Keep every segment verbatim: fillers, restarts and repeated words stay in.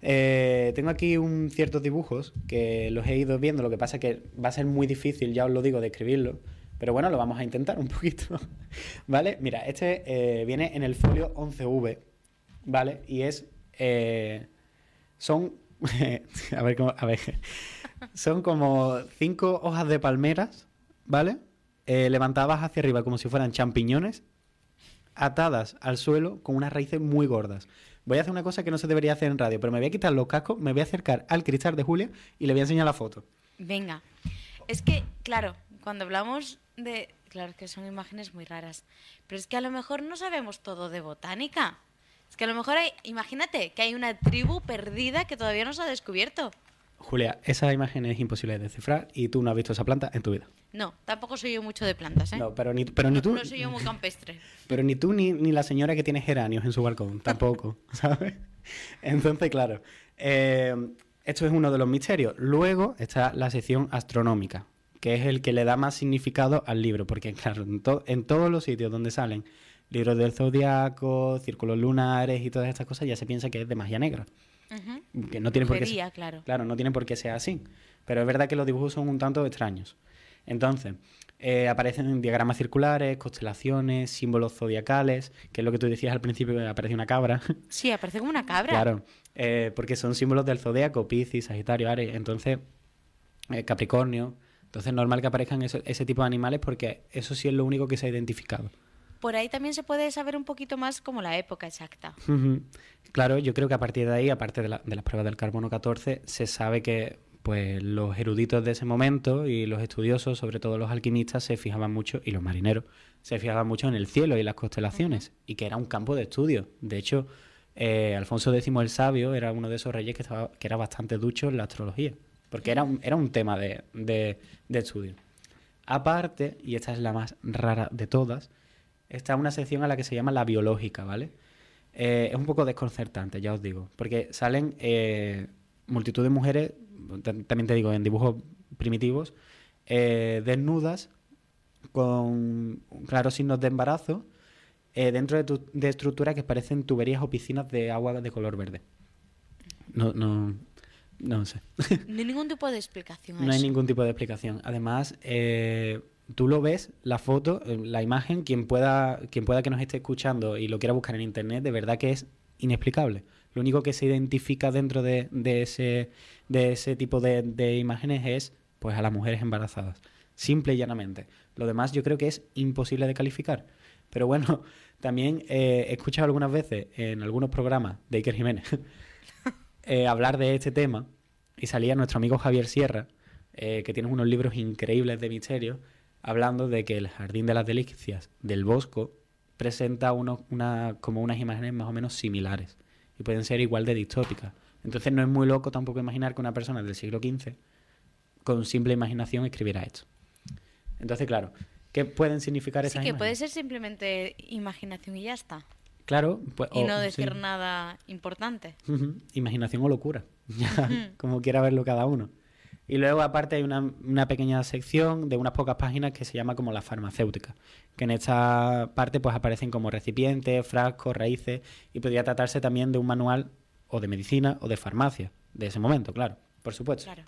Eh, tengo aquí un ciertos dibujos que los he ido viendo, lo que pasa es que va a ser muy difícil, ya os lo digo, describirlo, pero bueno, lo vamos a intentar un poquito, ¿vale? Mira, este eh, viene en el folio once ve, ¿vale? Y es... Eh, son... a ver, cómo, a ver... Son como cinco hojas de palmeras, ¿vale? Eh, levantadas hacia arriba como si fueran champiñones, atadas al suelo con unas raíces muy gordas. Voy a hacer una cosa que no se debería hacer en radio, pero me voy a quitar los cascos, me voy a acercar al cristal de Julia y le voy a enseñar la foto. Venga. Es que, claro, cuando hablamos de... Claro, que son imágenes muy raras. Pero es que a lo mejor no sabemos todo de botánica. Es que a lo mejor hay... Imagínate que hay una tribu perdida que todavía no se ha descubierto. Julia, esa imagen es imposible de descifrar y tú no has visto esa planta en tu vida. No, tampoco soy yo mucho de plantas, ¿eh? No, pero ni, pero ni no, tú... No soy yo muy campestre. Pero ni tú ni, ni la señora que tiene geranios en su balcón, tampoco, ¿sabes? Entonces, claro, eh, esto es uno de los misterios. Luego está la sección astronómica, que es el que le da más significado al libro, porque, claro, en, to en todos los sitios donde salen libros del zodiaco, círculos lunares y todas estas cosas, ya se piensa que es de magia negra. Uh-huh. Que no tiene por qué ser, claro. Claro, no tiene por qué ser así. Pero es verdad que los dibujos son un tanto extraños. Entonces, eh, aparecen diagramas circulares, constelaciones, símbolos zodiacales, que es lo que tú decías al principio, que aparece una cabra. Sí, aparece como una cabra. Claro, eh, porque son símbolos del zodiaco, Piscis, Sagitario, Aries, entonces, eh, Capricornio. Entonces es normal que aparezcan eso, ese tipo de animales porque eso sí es lo único que se ha identificado. Por ahí también se puede saber un poquito más como la época exacta. Uh-huh. Claro, yo creo que a partir de ahí, aparte de, la, de las pruebas del carbono catorce, se sabe que pues los eruditos de ese momento y los estudiosos, sobre todo los alquimistas, se fijaban mucho, y los marineros, se fijaban mucho en el cielo y las constelaciones, uh-huh. y que era un campo de estudio. De hecho, eh, Alfonso X el Sabio era uno de esos reyes que, estaba, que era bastante ducho en la astrología, porque era un, era un tema de, de, de estudio. Aparte, y esta es la más rara de todas, está una sección a la que se llama la biológica, ¿vale? Eh, es un poco desconcertante, ya os digo, porque salen eh, multitud de mujeres, también te digo, en dibujos primitivos, eh, desnudas, con claros signos de embarazo, eh, dentro de, tu, de estructuras que parecen tuberías o piscinas de agua de color verde. No, no, no sé. No hay ningún tipo de explicación a No eso. hay ningún tipo de explicación. Además, eh, tú lo ves, la foto, la imagen, quien pueda, quien pueda que nos esté escuchando y lo quiera buscar en internet, de verdad que es inexplicable. Lo único que se identifica dentro de, de, ese, de ese tipo de, de imágenes es pues a las mujeres embarazadas. Simple y llanamente. Lo demás yo creo que es imposible de calificar. Pero bueno, también eh, he escuchado algunas veces en algunos programas de Iker Jiménez eh, hablar de este tema y salía nuestro amigo Javier Sierra, eh, que tiene unos libros increíbles de misterio, hablando de que el Jardín de las Delicias del Bosco presenta uno, una, como unas imágenes más o menos similares y pueden ser igual de distópicas. Entonces no es muy loco tampoco imaginar que una persona del siglo quince con simple imaginación escribiera esto. Entonces, claro, ¿qué pueden significar esas imágenes? Sí, que imágenes? puede ser simplemente imaginación y ya está. Claro. Pues, y o, no decir sí. nada importante. Uh-huh. Imaginación o locura, Uh-huh. como quiera verlo cada uno. Y luego aparte hay una, una pequeña sección de unas pocas páginas que se llama como la farmacéutica, que en esta parte pues aparecen como recipientes, frascos, raíces, y podría tratarse también de un manual o de medicina o de farmacia, de ese momento, claro, por supuesto. Claro.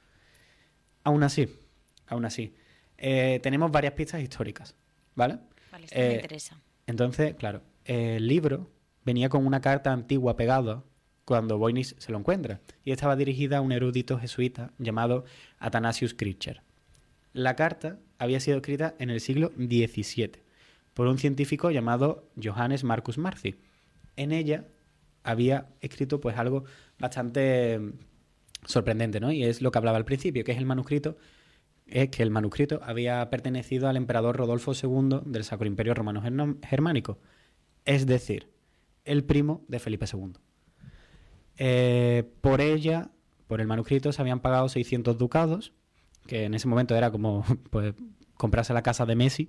Aún así, aún así, eh, tenemos varias pistas históricas, ¿vale? Vale, esto eh, me interesa. Entonces, claro, eh, el libro venía con una carta antigua pegada cuando Voynich se lo encuentra, y estaba dirigida a un erudito jesuita llamado Athanasius Kircher. La carta había sido escrita en el siglo diecisiete por un científico llamado Johannes Marcus Marci. En ella había escrito pues algo bastante sorprendente, ¿no? Y es lo que hablaba al principio, que es el manuscrito, es que el manuscrito había pertenecido al emperador Rodolfo segundo del Sacro Imperio Romano Germánico, es decir, el primo de Felipe segundo. Eh, por ella, por el manuscrito, se habían pagado seiscientos ducados, que en ese momento era como pues comprarse la casa de Messi,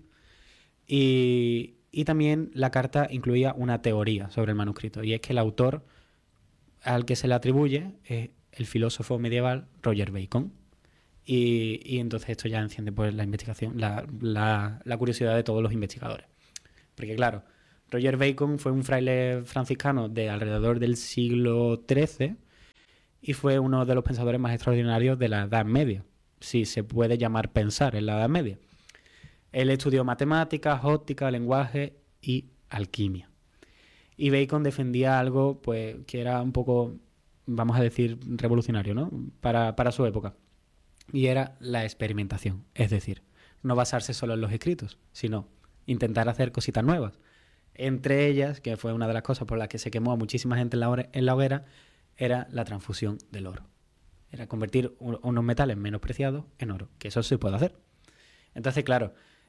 y, y también la carta incluía una teoría sobre el manuscrito, y es que el autor al que se le atribuye es el filósofo medieval Roger Bacon, y, y entonces esto ya enciende pues la investigación, la, la, la curiosidad de todos los investigadores, porque claro, Roger Bacon fue un fraile franciscano de alrededor del siglo trece y fue uno de los pensadores más extraordinarios de la Edad Media, si se puede llamar pensar en la Edad Media. Él estudió matemáticas, óptica, lenguaje y alquimia. Y Bacon defendía algo pues que era un poco, vamos a decir, revolucionario, ¿no? Para, para su época. Y era la experimentación. Es decir, no basarse solo en los escritos, sino intentar hacer cositas nuevas. Entre ellas, que fue una de las cosas por las que se quemó a muchísima gente en la, hora, en la hoguera, era la transfusión del oro. Era convertir un, unos metales menos preciados en oro, que eso se puede hacer. Entonces, claro,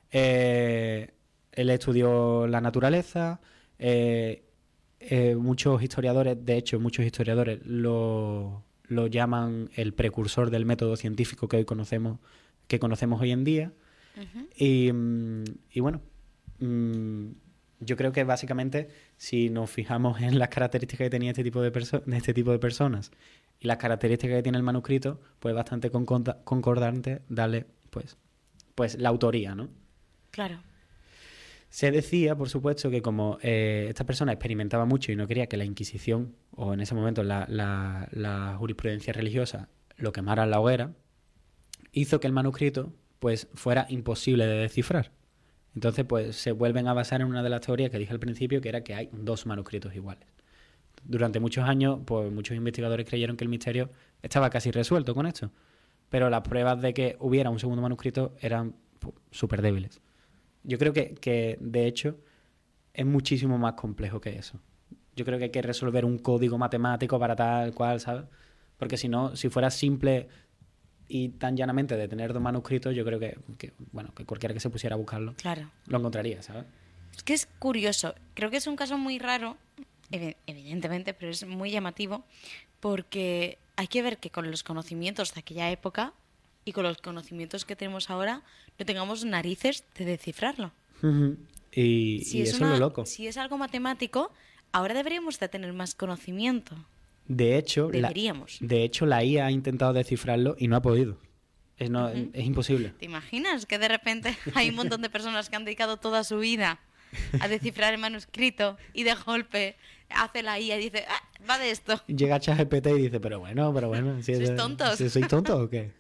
eh, él estudió la naturaleza, eh, eh, muchos historiadores, de hecho, muchos historiadores lo, lo llaman el precursor del método científico que hoy conocemos, que conocemos hoy en día. Uh-huh. Y, y bueno, mmm, yo creo que básicamente si nos fijamos en las características que tenía este tipo de, perso- de este tipo de personas y las características que tiene el manuscrito, pues bastante concorda- concordante darle pues, pues la autoría, ¿no? Claro. Se decía, por supuesto, que como eh, esta persona experimentaba mucho y no quería que la Inquisición, o en ese momento la, la, la jurisprudencia religiosa, lo quemara en la hoguera, hizo que el manuscrito pues fuera imposible de descifrar. Entonces, pues se vuelven a basar en una de las teorías que dije al principio, que era que hay dos manuscritos iguales. Durante muchos años, pues muchos investigadores creyeron que el misterio estaba casi resuelto con esto, pero las pruebas de que hubiera un segundo manuscrito eran súper débiles. Yo creo que, que, de hecho, es muchísimo más complejo que eso. Yo creo que hay que resolver un código matemático para tal cual, ¿sabes? Porque si no, si fuera simple y tan llanamente de tener dos manuscritos, yo creo que, que, bueno, que cualquiera que se pusiera a buscarlo, claro, lo encontraría, ¿sabes? Es que es curioso. Creo que es un caso muy raro, evidentemente, pero es muy llamativo, porque hay que ver que con los conocimientos de aquella época y con los conocimientos que tenemos ahora, no tengamos narices de descifrarlo. Uh-huh. Y, si y es eso una, es lo loco. Si es algo matemático, ahora deberíamos de tener más conocimiento. De hecho, deberíamos. La, de hecho, la I A ha intentado descifrarlo y no ha podido. Es, no, uh-huh. es imposible. ¿Te imaginas que de repente hay un montón de personas que han dedicado toda su vida a descifrar el manuscrito y de golpe hace la I A y dice, ah, va de esto? Llega ChatGPT y dice, pero bueno, pero bueno. Si ¿Sois tontos? ¿Si sois tontos o qué?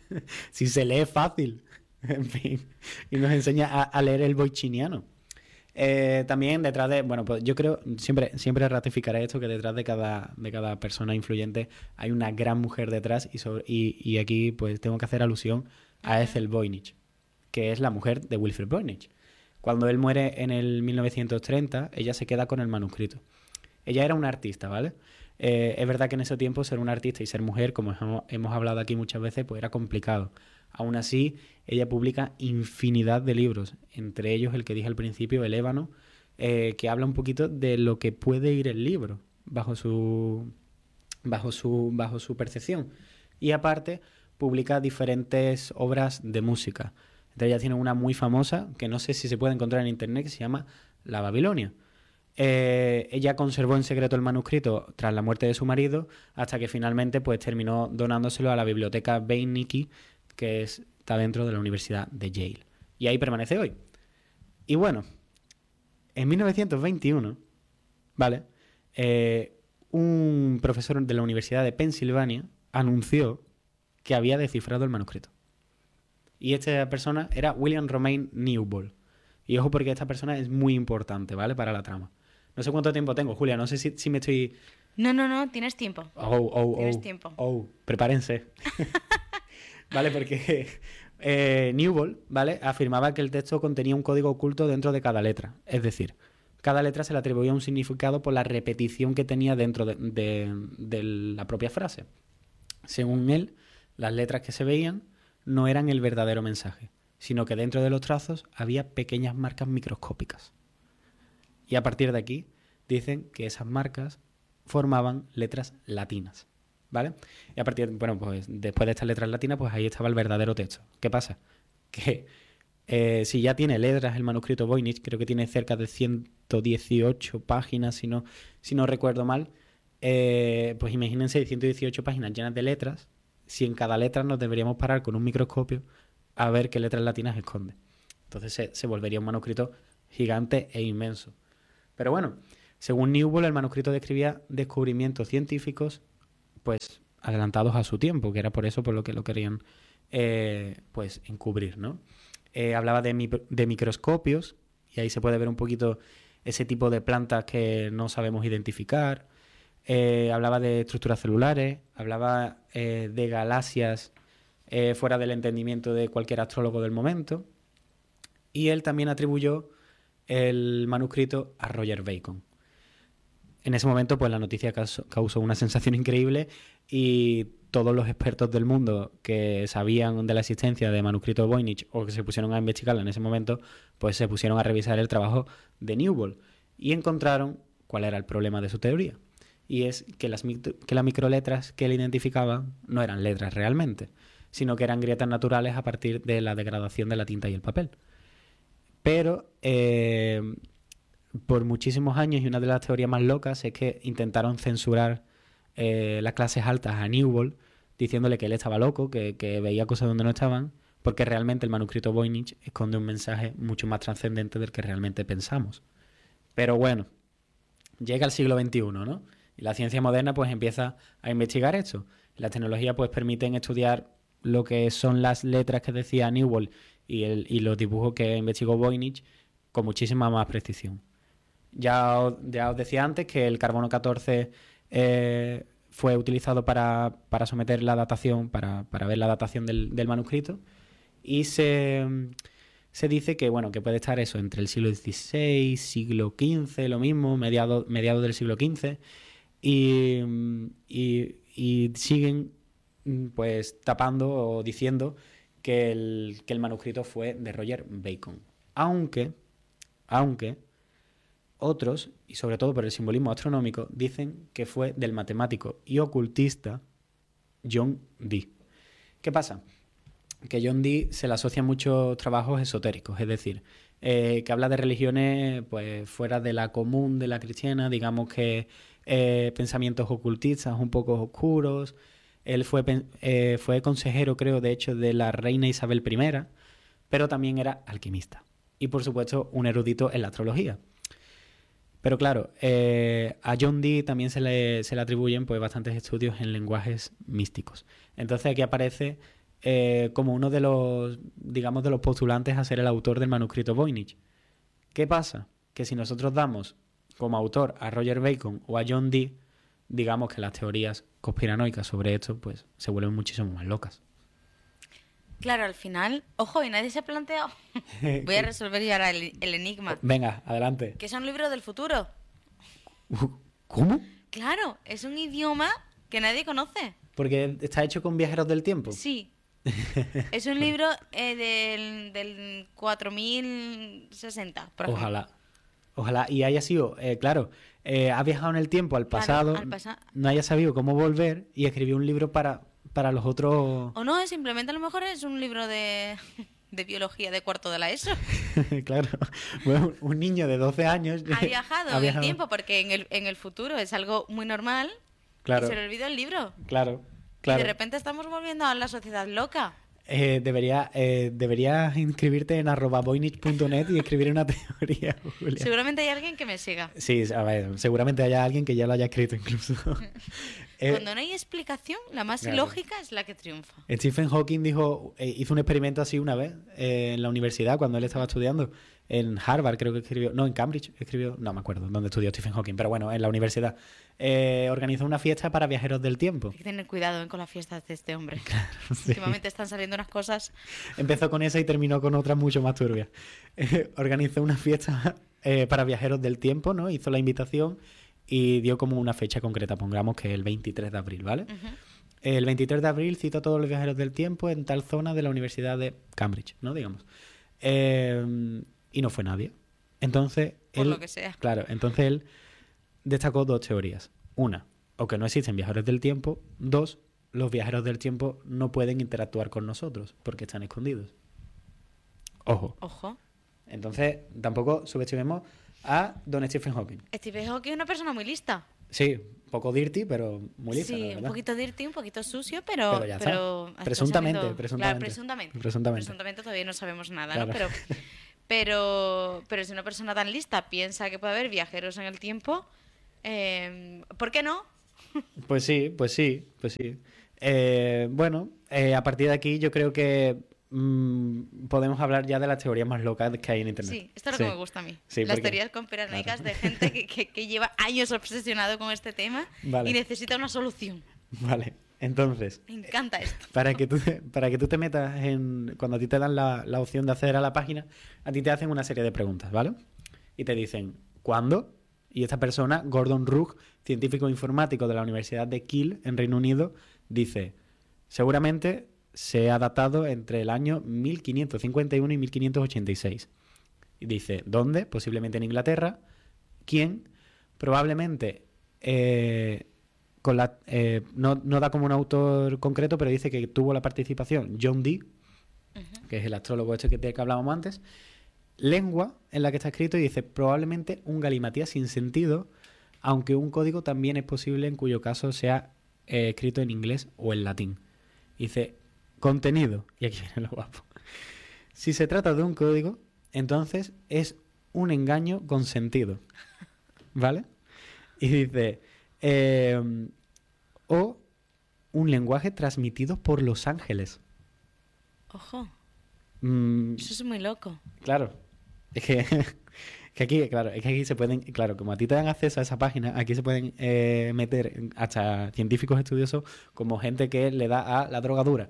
Si se lee fácil. En fin. Y nos enseña a, a leer el boichiniano. Eh, también detrás de, bueno, pues yo creo, siempre, siempre ratificaré esto, que detrás de cada, de cada persona influyente hay una gran mujer detrás y, sobre, y, y aquí pues tengo que hacer alusión a Ethel Voynich, que es la mujer de Wilfrid Voynich. Cuando él muere en el mil novecientos treinta, ella se queda con el manuscrito. Ella era una artista, ¿vale? Eh, es verdad que en ese tiempo ser una artista y ser mujer, como hemos, hemos hablado aquí muchas veces, pues era complicado. Aún así, ella publica infinidad de libros, entre ellos el que dije al principio, El Ébano, eh, que habla un poquito de lo que puede ir el libro bajo su, bajo su, bajo su percepción. Y aparte, publica diferentes obras de música. Entre ellas tiene una muy famosa, que no sé si se puede encontrar en internet, que se llama La Babilonia. Eh, ella conservó en secreto el manuscrito tras la muerte de su marido, hasta que finalmente pues terminó donándoselo a la biblioteca Beinecke, que es, está dentro de la Universidad de Yale. Y ahí permanece hoy. Y bueno, en mil novecientos veintiuno, ¿vale? Eh, un profesor de la Universidad de Pensilvania anunció que había descifrado el manuscrito. Y esta persona era William Romain Newbold. Y ojo, porque esta persona es muy importante, ¿vale? Para la trama. No sé cuánto tiempo tengo, Julia. No sé si, si me estoy... No, no, no. Tienes tiempo. Oh, oh, Tienes oh, tiempo. Oh, prepárense. ¿Vale? Porque eh, Newbold, ¿vale? Afirmaba que el texto contenía un código oculto dentro de cada letra. Es decir, cada letra se le atribuía un significado por la repetición que tenía dentro de, de, de la propia frase. Según él, las letras que se veían no eran el verdadero mensaje, sino que dentro de los trazos había pequeñas marcas microscópicas. Y a partir de aquí dicen que esas marcas formaban letras latinas, ¿vale? Y a partir, bueno, pues después de estas letras latinas, pues ahí estaba el verdadero texto. ¿Qué pasa? Que eh, si ya tiene letras el manuscrito Voynich, creo que tiene cerca de ciento dieciocho páginas, si no, si no recuerdo mal, eh, pues imagínense ciento dieciocho páginas llenas de letras, si en cada letra nos deberíamos parar con un microscopio a ver qué letras latinas esconde. Entonces se, se volvería un manuscrito gigante e inmenso. Pero bueno, según Newbold, el manuscrito describía descubrimientos científicos pues adelantados a su tiempo, que era por eso por lo que lo querían eh, pues encubrir, ¿no? Eh, hablaba de, mi, de microscopios, y ahí se puede ver un poquito ese tipo de plantas que no sabemos identificar. Eh, hablaba de estructuras celulares, hablaba eh, de galaxias eh, fuera del entendimiento de cualquier astrólogo del momento. Y él también atribuyó el manuscrito a Roger Bacon. En ese momento, pues la noticia causó, causó una sensación increíble y todos los expertos del mundo que sabían de la existencia de manuscritos de Voynich o que se pusieron a investigarla en ese momento, pues se pusieron a revisar el trabajo de Newbold y encontraron cuál era el problema de su teoría. Y es que las, que las microletras que él identificaba no eran letras realmente, sino que eran grietas naturales a partir de la degradación de la tinta y el papel. Pero eh, por muchísimos años, y una de las teorías más locas es que intentaron censurar eh, las clases altas a Newbold, diciéndole que él estaba loco, que, que veía cosas donde no estaban, porque realmente el manuscrito Voynich esconde un mensaje mucho más trascendente del que realmente pensamos. Pero bueno, llega el siglo veintiuno, ¿no? Y la ciencia moderna pues empieza a investigar esto. Las tecnologías pues permiten estudiar lo que son las letras que decía Newbold y, el, y los dibujos que investigó Voynich con muchísima más precisión. Ya os, ya os decía antes que el carbono catorce eh, fue utilizado para, para someter la datación, para, para ver la datación del, del manuscrito, y se, se dice que, bueno, que puede estar eso entre el siglo dieciséis, siglo quince, lo mismo, mediados mediado del siglo quince, y, y, y siguen pues tapando o diciendo que el, que el manuscrito fue de Roger Bacon. Aunque, aunque otros, y sobre todo por el simbolismo astronómico, dicen que fue del matemático y ocultista John Dee. ¿Qué pasa? Que John Dee se le asocia a muchos trabajos esotéricos, es decir, eh, que habla de religiones pues fuera de la común, de la cristiana, digamos que eh, pensamientos ocultistas un poco oscuros. Él fue, eh, fue consejero, creo, de hecho, de la reina Isabel primera, pero también era alquimista. Y, por supuesto, un erudito en la astrología. Pero, claro, eh, a John Dee también se le, se le atribuyen pues, bastantes estudios en lenguajes místicos. Entonces, aquí aparece eh, como uno de los, digamos, de los postulantes a ser el autor del manuscrito Voynich. ¿Qué pasa? Que si nosotros damos como autor a Roger Bacon o a John Dee, digamos que las teorías conspiranoicas sobre esto pues se vuelven muchísimo más locas. Claro, al final, ojo, y nadie se ha planteado. Voy a resolver ya ahora el, el enigma. Venga, adelante. Que es un libro del futuro. ¿Cómo? Claro, es un idioma que nadie conoce. Porque está hecho con viajeros del tiempo. Sí. Es un libro eh, del, del cuatro mil sesenta, por ejemplo. Ojalá. Ojalá. Y haya sido, eh, claro, eh, ha viajado en el tiempo al pasado, Claro, al pasa- no haya sabido cómo volver y escribió un libro para, para los otros... O no, es simplemente a lo mejor es un libro de, de biología de cuarto de la ESO. Claro. Bueno, un niño de doce años... Ha viajado ha en viajado. el tiempo porque en el, en el futuro es algo muy normal. Claro. Y se le olvidó el libro. Claro, Y claro. de repente estamos volviendo a la sociedad loca. Eh, debería, eh, deberías inscribirte en arroba voynich punto net y escribir una teoría, Julia. Seguramente hay alguien que me siga. Sí, a ver, seguramente haya alguien que ya lo haya escrito incluso. Eh, Cuando no hay explicación, la más claro. ilógica es la que triunfa. Stephen Hawking dijo, eh, hizo un experimento así una vez eh, en la universidad cuando él estaba estudiando. En Harvard creo que escribió, no, en Cambridge escribió, no me acuerdo dónde estudió Stephen Hawking, pero bueno, en la universidad. Eh, organizó una fiesta para viajeros del tiempo. Hay que tener cuidado eh, con las fiestas de este hombre. Sí. Últimamente están saliendo unas cosas. Empezó con esa y terminó con otras mucho más turbias. Eh, organizó una fiesta eh, para viajeros del tiempo, ¿no? Hizo la invitación y dio como una fecha concreta, pongamos que el veintitrés de abril, ¿vale? Ujú. El veintitrés de abril citó a todos los viajeros del tiempo en tal zona de la Universidad de Cambridge, ¿no? Digamos. Eh, y no fue nadie. Entonces, Por él, lo que sea. Claro, entonces él destacó dos teorías. Una, o que no existen viajeros del tiempo. Dos, los viajeros del tiempo no pueden interactuar con nosotros porque están escondidos. Ojo. Ojo. Entonces, tampoco subestimemos a don Stephen Hawking. Stephen Hawking es una persona muy lista. Sí, poco dirty, pero muy lista, la Sí, verdad. un poquito dirty, un poquito sucio, pero... Pero ya está. está Presuntamente, sabiendo- presuntamente. Claro, presuntamente. Presuntamente. Presuntamente todavía no sabemos nada, Claro. ¿no? Pero, pero, pero si una persona tan lista piensa que puede haber viajeros en el tiempo, eh, ¿por qué no? Pues sí, pues sí, pues sí. Eh, bueno, eh, a partir de aquí yo creo que mm, podemos hablar ya de las teorías más locas que hay en Internet. Sí, esto es lo Sí, que me gusta a mí. sí, Las porque... teorías conspiranoicas Claro. de gente que, que- que lleva años obsesionado con este tema y Vale, necesita una solución. vale. Entonces, Me encanta esto. para que tú, te- para que tú te metas en... Cuando a ti te dan la, la opción de acceder a la página, a ti te hacen una serie de preguntas, ¿vale? Y te dicen, ¿cuándo? Y esta persona, Gordon Rugg, científico informático de la Universidad de Kiel, en Reino Unido, dice, seguramente se ha datado entre el año mil quinientos cincuenta y uno y mil quinientos ochenta y seis. Y dice, ¿dónde? Posiblemente en Inglaterra. ¿Quién? Probablemente... eh, con la, eh, no, no da como un autor concreto, pero dice que tuvo la participación John Dee, Ujú. que es el astrólogo este que, del que hablábamos antes. Lengua en la que está escrito y dice probablemente un galimatías sin sentido, aunque un código también es posible en cuyo caso sea eh, escrito en inglés o en latín. Dice contenido, y aquí viene lo guapo. Si se trata de un código, entonces es un engaño con sentido, ¿vale? Y dice eh, o un lenguaje transmitido por los ángeles. Ojo, Mm, eso es muy loco. claro, es que, que aquí, claro, es que aquí se pueden, claro, como a ti te dan acceso a esa página, aquí se pueden eh, meter hasta científicos estudiosos como gente que le da a la drogadura.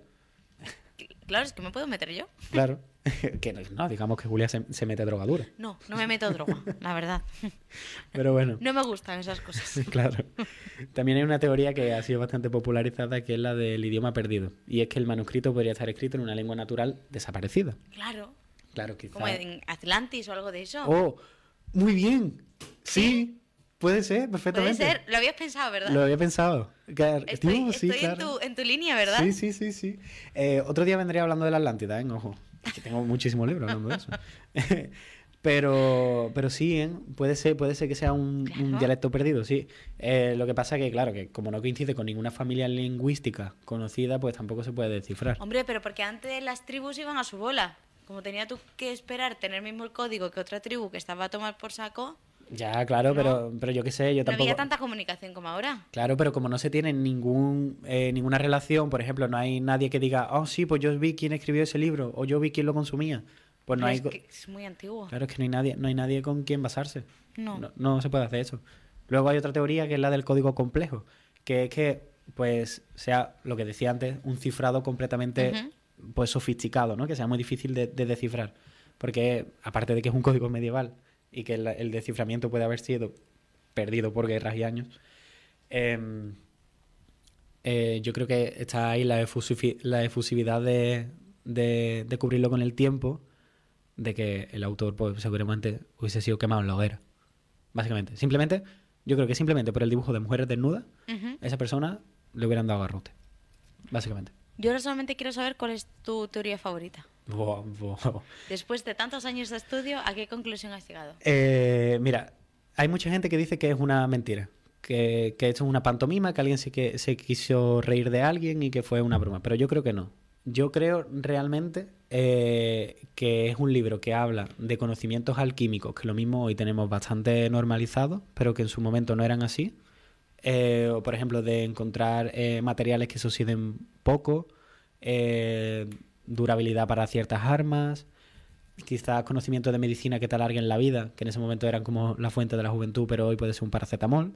Claro, es que me puedo meter yo. Claro, que no, no, digamos que Julia se, se mete drogadura, No, no me meto droga, la verdad. pero bueno. No me gustan esas cosas. Claro. También hay una teoría que ha sido bastante popularizada, que es la del idioma perdido. Y es que el manuscrito podría estar escrito en una lengua natural desaparecida. Claro, Claro, quizá. como en Atlantis o algo de eso. ¡Oh! ¡Muy bien! Sí, puede ser, Puede perfectamente. ser, lo habías pensado, ¿verdad? Lo había pensado. Claro, Estoy, tío, sí, estoy en, claro. tu, en tu línea, ¿verdad? Sí, sí, sí, sí. Eh, otro día vendría hablando de la Atlántida, ¿eh? Ojo. Que tengo muchísimos libros hablando de eso. Pero, pero sí, ¿eh? Puede ser, puede ser que sea un, un Claro. dialecto perdido, sí. Eh, lo que pasa es que, claro, que como no coincide con ninguna familia lingüística conocida, pues tampoco se puede descifrar. Hombre, pero porque antes las tribus iban a su bola. Como tenía tú que esperar tener mismo el código que otra tribu que estaba a tomar por saco, Ya, claro, No. pero, pero yo qué sé, yo no tampoco... había tanta comunicación como ahora. Claro, pero como no se tiene ningún, eh, ninguna relación, por ejemplo, no hay nadie que diga, oh, sí, pues yo vi quién escribió ese libro, o yo vi quién lo consumía. Pues no Pero hay... es, co- que es muy antiguo. Claro, es que no hay nadie, no hay nadie con quien basarse. No. No, no se puede hacer eso. Luego hay otra teoría que es la del código complejo, que es que, pues, sea lo que decía antes, un cifrado completamente, Ujú. pues, sofisticado, ¿no? Que sea muy difícil de, de descifrar. Porque, aparte de que es un código medieval y que el, el desciframiento puede haber sido perdido por guerras y años, em, eh, yo creo que está ahí la, efusivi- la efusividad de, de, de cubrirlo con el tiempo, de que el autor pues seguramente hubiese sido quemado en la hoguera. Básicamente. Simplemente, yo creo que simplemente por el dibujo de mujeres desnudas, Ujú. a esa persona le hubieran dado garrote. Básicamente. Yo ahora solamente quiero saber cuál es tu teoría favorita. Buah, buah. Después de tantos años de estudio, ¿a qué conclusión has llegado? Eh, mira, hay mucha gente que dice que es una mentira. Que, que esto es una pantomima, que alguien se, que, se quiso reír de alguien y que fue una broma. Pero yo creo que no. Yo creo realmente eh, que es un libro que habla de conocimientos alquímicos, que lo mismo hoy tenemos bastante normalizados, pero que en su momento no eran así. Eh, o por ejemplo, de encontrar eh, materiales que se oxiden poco, eh, durabilidad para ciertas armas, quizás conocimientos de medicina que te alarguen la vida, que en ese momento eran como la fuente de la juventud, pero hoy puede ser un paracetamol.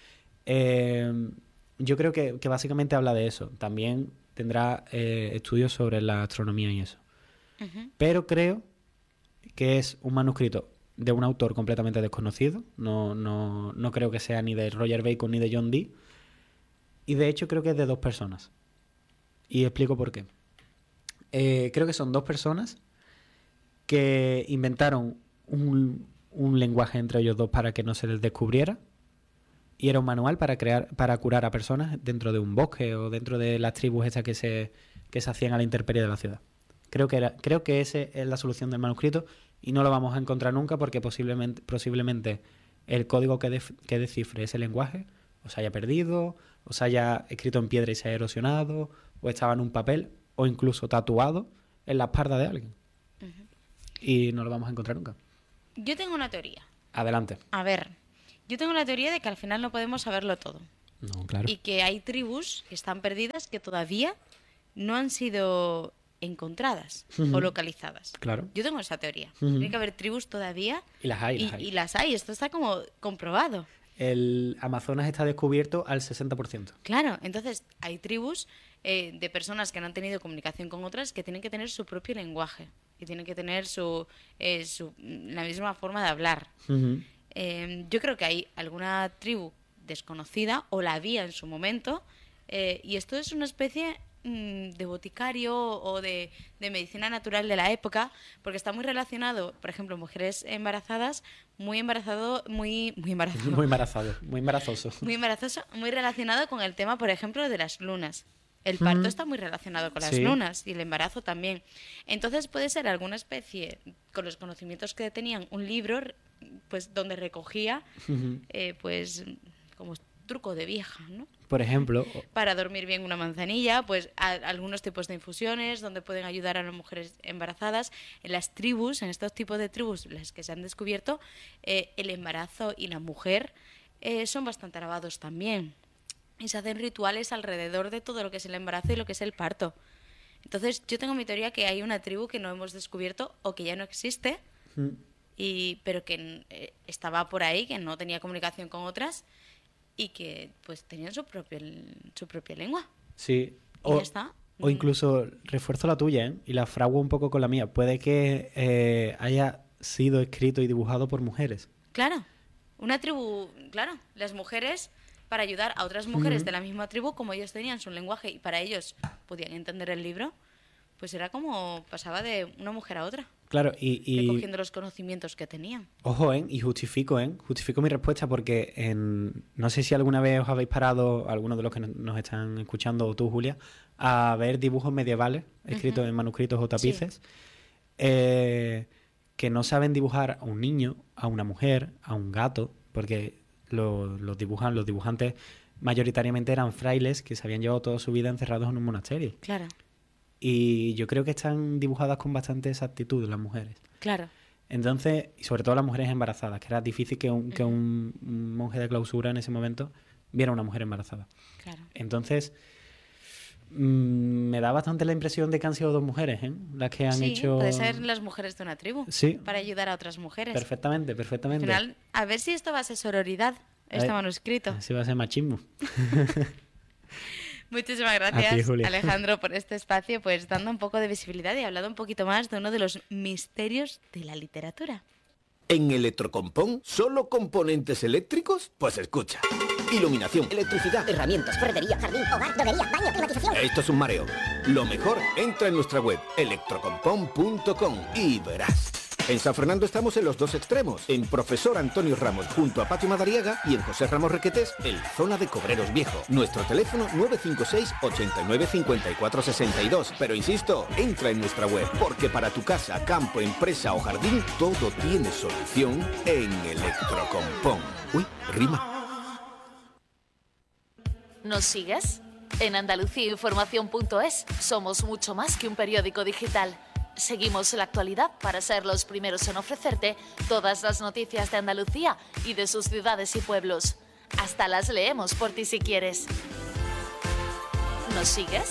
Eh, yo creo que, que básicamente habla de eso. También tendrá eh, estudios sobre la astronomía y eso. Ujú. Pero creo que es un manuscrito de un autor completamente desconocido. No, no, no creo que sea ni de Roger Bacon ni de John Dee. Y de hecho creo que es de dos personas. Y explico por qué. Eh, creo que son dos personas que inventaron un, un lenguaje entre ellos dos para que no se les descubriera. Y era un manual para crear, para curar a personas dentro de un bosque o dentro de las tribus esas que se, que se hacían a la intemperie de la ciudad. Creo que era, creo que esa es la solución del manuscrito y no lo vamos a encontrar nunca porque posiblemente, posiblemente el código que, def- que descifre ese lenguaje o se haya perdido, o se haya escrito en piedra y se haya erosionado, o estaba en un papel, o incluso tatuado en la espalda de alguien. Ujú. Y no lo vamos a encontrar nunca. Yo tengo una teoría. Adelante. A ver, yo tengo la teoría de que al final no podemos saberlo todo. No, claro. Y que hay tribus que están perdidas que todavía no han sido encontradas Ujú. o localizadas. Claro. Yo tengo esa teoría. Ujú. Tiene que haber tribus todavía Y las hay, y, las hay. y las hay. Esto está como comprobado. El Amazonas está descubierto al sesenta por ciento. Claro, entonces hay tribus eh, de personas que no han tenido comunicación con otras que tienen que tener su propio lenguaje y tienen que tener su, eh, su la misma forma de hablar. Ujú. Eh, yo creo que hay alguna tribu desconocida o la había en su momento eh, y esto es una especie mm, de boticario o de, de medicina natural de la época porque está muy relacionado, por ejemplo, mujeres embarazadas, muy embarazado, muy, muy embarazado, Muy embarazado, muy embarazoso. muy embarazoso, muy relacionado con el tema, por ejemplo, de las lunas. El parto Mm. está muy relacionado con las Sí. lunas y el embarazo también. Entonces puede ser alguna especie, con los conocimientos que tenían, un libro pues donde recogía Ujú. eh, pues como truco de vieja, ¿no? Por ejemplo, Para dormir bien una manzanilla, pues a- algunos tipos de infusiones donde pueden ayudar a las mujeres embarazadas. En las tribus, en estos tipos de tribus, las que se han descubierto, eh, el embarazo y la mujer eh, son bastante alabados también. Y se hacen rituales alrededor de todo lo que es el embarazo y lo que es el parto. Entonces, yo tengo mi teoría que hay una tribu que no hemos descubierto o que ya no existe, mm, y, pero que eh, estaba por ahí, que no tenía comunicación con otras y que pues tenían su, propio, su propia lengua. sí. Y O, ya está. o incluso refuerzo la tuya, ¿eh? Y la fraguo un poco con la mía. Puede que eh, haya sido escrito y dibujado por mujeres. Claro, una tribu, claro, las mujeres para ayudar a otras mujeres Ujú. de la misma tribu, como ellos tenían su lenguaje y para ellos podían entender el libro, pues era como pasaba de una mujer a otra, Claro, y, y recogiendo los conocimientos que tenían. ojo, ¿eh? Y justifico, ¿eh? Justifico mi respuesta porque en... no sé si alguna vez os habéis parado, algunos de los que no- nos están escuchando, o tú, Julia, a ver dibujos medievales escritos Ujú. en manuscritos o tapices, eh, que no saben dibujar a un niño, a una mujer, a un gato, porque lo- los dibujan, los dibujantes mayoritariamente eran frailes que se habían llevado toda su vida encerrados en un monasterio. Claro, Y yo creo que están dibujadas con bastante exactitud las mujeres. claro. Entonces, y sobre todo las mujeres embarazadas, que era difícil que un, que un, un monje de clausura en ese momento viera a una mujer embarazada. Claro. Entonces, mm, me da bastante la impresión de que han sido dos mujeres, ¿eh? Las que han Sí, hecho... puede ser las mujeres de una tribu, Sí. para ayudar a otras mujeres. Perfectamente, Al perfectamente. final, a ver si esto va a ser sororidad, este Eh, manuscrito. Así va a ser machismo. Muchísimas A ti, gracias, Julia. Alejandro, por este espacio, pues dando un poco de visibilidad y hablando un poquito más de uno de los misterios de la literatura. ¿En Electrocompón solo componentes eléctricos? Pues escucha. Iluminación, electricidad. Herramientas, ferretería, jardín, hogar, droguería, baño, climatización. Esto es un mareo. Lo mejor, entra en nuestra web electrocompón punto com y verás. En San Fernando estamos en los dos extremos, en Profesor Antonio Ramos junto a Patio Madariaga y en José Ramos Requetés, en la zona de Cobreros Viejo. Nuestro teléfono nueve cinco seis, ocho nueve, cinco cuatro seis dos. Pero insisto, entra en nuestra web, porque para tu casa, campo, empresa o jardín, todo tiene solución en Electrocompón. Uy, rima. ¿Nos sigues? En andalucía información punto es somos mucho más que un periódico digital. Seguimos la actualidad para ser los primeros en ofrecerte todas las noticias de Andalucía y de sus ciudades y pueblos. Hasta las leemos por ti si quieres. ¿Nos sigues?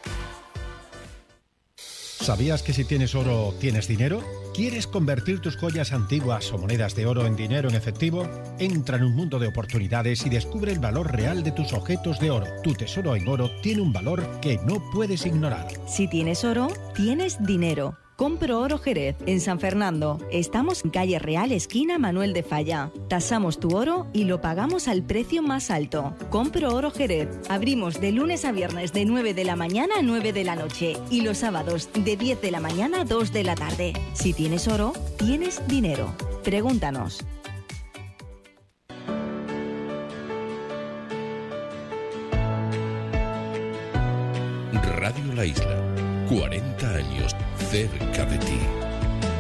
¿Sabías que si tienes oro, tienes dinero? ¿Quieres convertir tus joyas antiguas o monedas de oro en dinero en efectivo? Entra en un mundo de oportunidades y descubre el valor real de tus objetos de oro. Tu tesoro en oro tiene un valor que no puedes ignorar. Si tienes oro, tienes dinero. Compro Oro Jerez, en San Fernando. Estamos en calle Real, esquina Manuel de Falla. Tasamos tu oro y lo pagamos al precio más alto. Compro Oro Jerez. Abrimos de lunes a viernes de nueve de la mañana a nueve de la noche y los sábados de diez de la mañana a dos de la tarde. Si tienes oro, tienes dinero. Pregúntanos. Radio La Isla, cuarenta años cerca de ti.